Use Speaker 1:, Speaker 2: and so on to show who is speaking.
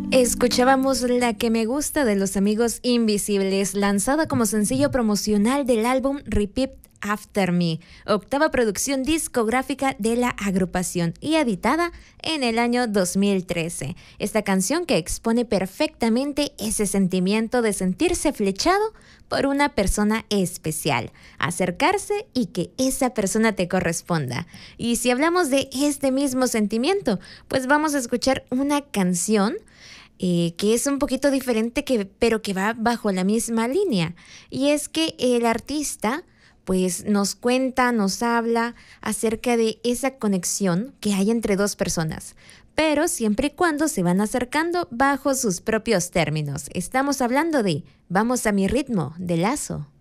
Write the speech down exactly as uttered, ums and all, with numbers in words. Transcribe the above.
Speaker 1: Escuchábamos La que me gusta de Los Amigos Invisibles, lanzada como sencillo promocional del álbum Repeat After Me, octava producción discográfica de la agrupación y editada en el año dos mil trece. Esta canción que expone perfectamente ese sentimiento de sentirse flechado por una persona especial, acercarse y que esa persona te corresponda. Y si hablamos de este mismo sentimiento, pues vamos a escuchar una canción Eh, que es un poquito diferente, que, pero que va bajo la misma línea. Y es que el artista pues nos cuenta, nos habla acerca de esa conexión que hay entre dos personas, pero siempre y cuando se van acercando bajo sus propios términos. Estamos hablando de Vamos a mi ritmo, de Lazo.